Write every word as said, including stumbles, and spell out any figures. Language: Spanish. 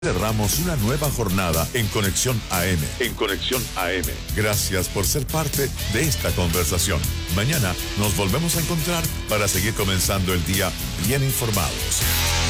Cerramos una nueva jornada en Conexión A M. En Conexión A M. Gracias por ser parte de esta conversación. Mañana nos volvemos a encontrar para seguir comenzando el día bien informados.